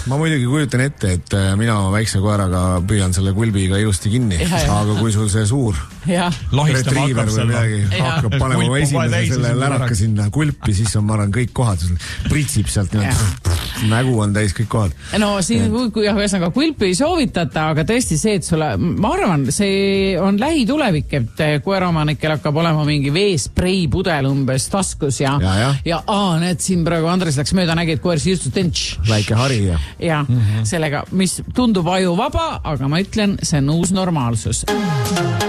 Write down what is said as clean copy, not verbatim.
ma muidugi kujutan ette, et mina väikse koeraga püüan selle kulbiga ilusti kinni, aga kui sul see suur retriiver või midagi hakkab panema esimese selle läraka sinna kulpi, siis on, ma arvan, kõik kohad, pritsib sealt nägu on täis kõik kohad. No siin, kui ühesõnaga kulpi ei soovitata, aga tõesti see, et sulle, ma arvan, see on lähitulevik, et koeraomanikel hakkab olema mingi veesprei pudel umbes taskus ja need siin praegu Andres läks mööda, nägi, et koer siistus tentš. Väike hari ja sellega, mis tundub ajuvaba, aga ma ütlen, see on uus normaalsus.